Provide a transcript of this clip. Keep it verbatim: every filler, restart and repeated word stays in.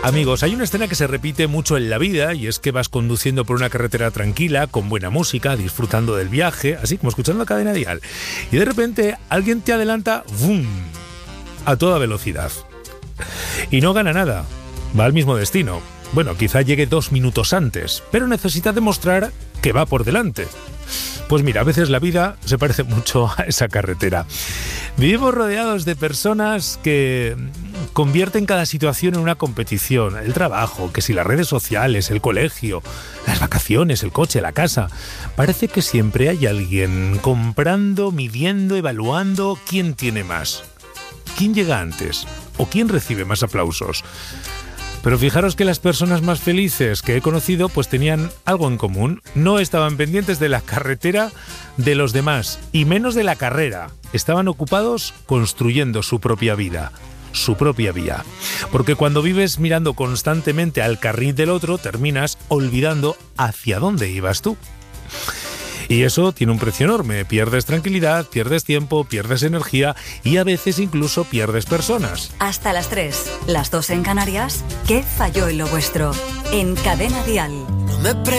Amigos, hay una escena que se repite mucho en la vida y es que vas conduciendo por una carretera tranquila, con buena música, disfrutando del viaje, así como escuchando Cadena Dial. Y de repente alguien te adelanta ¡vum!, a toda velocidad. Y no gana nada, va al mismo destino. Bueno, quizá llegue dos minutos antes, pero necesita demostrar que va por delante. Pues mira, a veces la vida se parece mucho a esa carretera. Vivimos rodeados de personas que convierten cada situación en una competición. El trabajo, que si las redes sociales, el colegio, las vacaciones, el coche, la casa. Parece que siempre hay alguien comprando, midiendo, evaluando quién tiene más. ¿Quién llega antes? ¿O quién recibe más aplausos? Pero fijaros que las personas más felices que he conocido pues tenían algo en común. No estaban pendientes de la carretera de los demás y menos de la carrera. Estaban ocupados construyendo su propia vida, su propia vía. Porque cuando vives mirando constantemente al carril del otro, terminas olvidando hacia dónde ibas tú. Y eso tiene un precio enorme. Pierdes tranquilidad, pierdes tiempo, pierdes energía y a veces incluso pierdes personas. Hasta las tres, las dos en Canarias. ¿Qué falló en lo vuestro? En Cadena Dial. No me